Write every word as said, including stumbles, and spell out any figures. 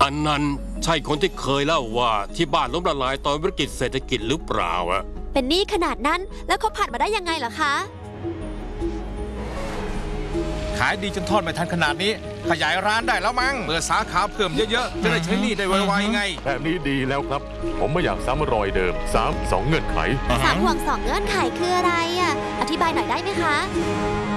อันนั้นใช่คนที่เคยเล่าว่าที่บ้านล้มละลายตอนวิกฤตเศรษฐกิจหรือเปล่าอะเป็นหนี้ขนาดนั้นแล้วเขาผ่านมาได้ยังไงเหรอคะขายดีจนทอดไม่ทันขนาดนี้ขยายร้านได้แล้วมั้งเปิดสาขาเพิ่มเยอะๆจะได้ใช้หนี้ได้ไวๆไงแบบนี้ดีแล้วครับผมไม่อยากซ้ำรอยเดิมสามสองเงื่อนไขสามห่วงสองเงื่อนไขคืออะไรอ่ะอธิบายหน่อยได้ไหมคะ